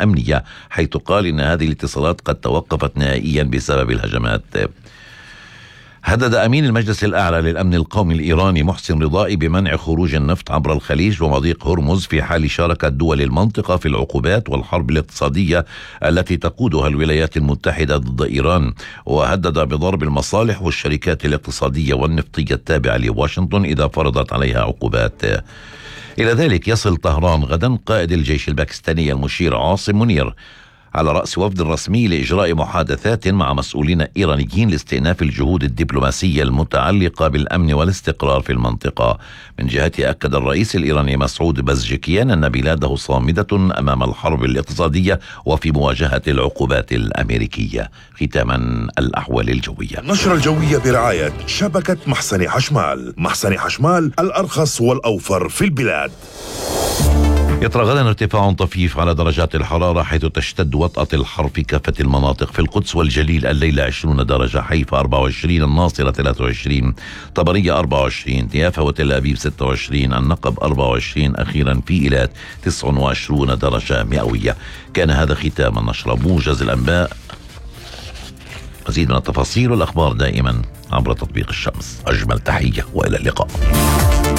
أمنية، حيث قال إن هذه الاتصالات قد توقفت نهائيا بسبب الهجمات. هدد أمين المجلس الأعلى للأمن القومي الإيراني محسن رضائي بمنع خروج النفط عبر الخليج ومضيق هرمز في حال شاركت دول المنطقة في العقوبات والحرب الاقتصادية التي تقودها الولايات المتحدة ضد إيران، وهدد بضرب المصالح والشركات الاقتصادية والنفطية التابعة لواشنطن إذا فرضت عليها عقوبات. إلى ذلك يصل طهران غدا قائد الجيش الباكستاني المشير عاصم منير على رأس وفد رسمي لإجراء محادثات مع مسؤولين إيرانيين لاستئناف الجهود الدبلوماسية المتعلقة بالأمن والاستقرار في المنطقة. من جهته أكد الرئيس الإيراني مسعود بزشكيان أن بلاده صامدة أمام الحرب الاقتصادية وفي مواجهة العقوبات الأمريكية. ختاما الأحوال الجوية. النشرة الجوية برعاية شبكة محسن حشمال. محسن حشمال الأرخص والأوفر في البلاد. يطرأ غدا ارتفاع طفيف على درجات الحرارة، حيث تشتد وطأة الحر في كافة المناطق. في القدس والجليل الليلة 20 درجة، حيفا 24، الناصرة 23، طبرية 24، يافا وتل أبيب 26، النقب 24، أخيرا في إيلات 29 درجة مئوية. كان هذا ختام النشرة. موجز الأنباء، مزيد من التفاصيل والأخبار دائما عبر تطبيق الشمس. أجمل تحية وإلى اللقاء.